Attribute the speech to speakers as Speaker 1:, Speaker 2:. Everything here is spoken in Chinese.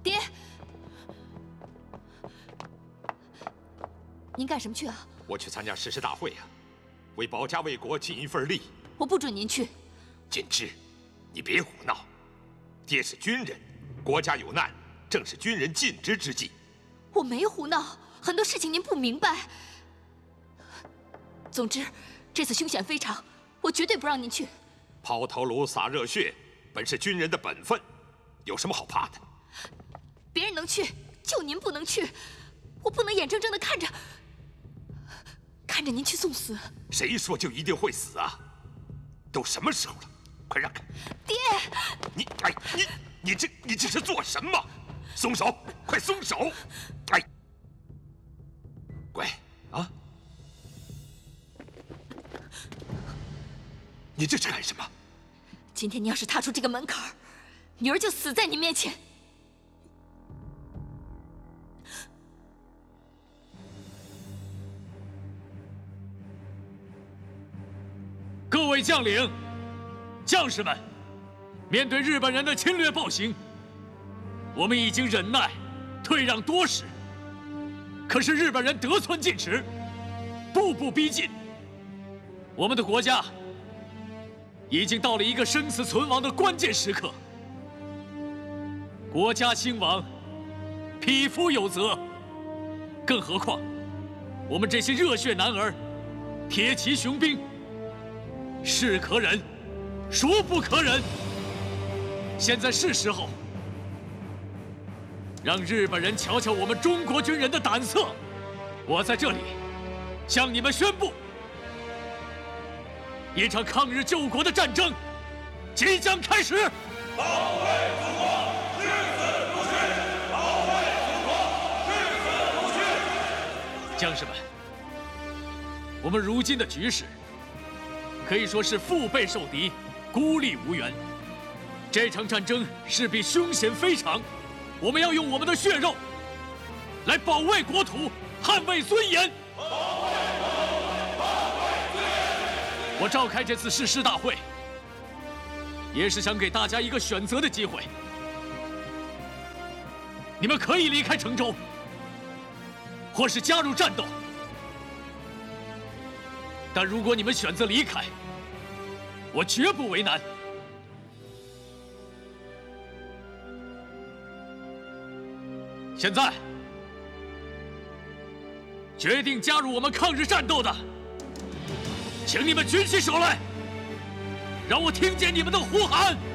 Speaker 1: 爹，您干什么去啊？
Speaker 2: 我去参加誓师大会啊，为保家卫国尽一份力。
Speaker 1: 我不准您去。
Speaker 2: 锦之，你别胡闹。爹是军人，国家有难，正是军人尽职之际。
Speaker 1: 我没胡闹，很多事情您不明白。总之，这次凶险非常，我绝对不让您去。
Speaker 2: 抛头颅洒热血，本是军人的本分，有什么好怕的？
Speaker 1: 别人能去，就您不能去。我不能眼睁睁地看着您去送死。
Speaker 2: 谁说就一定会死啊？都什么时候了，快让开！
Speaker 1: 爹，
Speaker 2: 你这是做什么？松手，快松手！哎，乖啊！你这是干什么？
Speaker 1: 今天你要是踏出这个门槛，女儿就死在你面前。
Speaker 3: 各位将领、将士们，面对日本人的侵略暴行，我们已经忍耐、退让多时。可是日本人得寸进尺，步步逼近，我们的国家已经到了一个生死存亡的关键时刻。国家兴亡，匹夫有责。更何况，我们这些热血男儿、铁骑雄兵，是可忍，孰不可忍？现在是时候，让日本人瞧瞧我们中国军人的胆色。我在这里向你们宣布，一场抗日救国的战争即将开始。
Speaker 4: 保卫祖国，誓死不屈！保卫祖国，誓死不屈！
Speaker 3: 将士们，我们如今的局势可以说是腹背受敌，孤立无援。这场战争势必凶险非常，我们要用我们的血肉来保卫国土，捍卫尊严。我召开这次誓师大会，也是想给大家一个选择的机会。你们可以离开成州，或是加入战斗。但如果你们选择离开，我绝不为难。现在，决定加入我们抗日战斗的，请你们举起手来，让我听见你们的呼喊。